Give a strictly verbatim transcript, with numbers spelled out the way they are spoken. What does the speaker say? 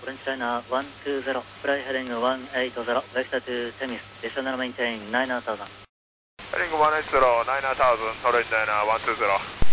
French China one two zero, fly heading one eight zero, vector to Temis, descend and maintain nine thousand. Heading one eight zero, nine thousand, holding then uh, one two zero.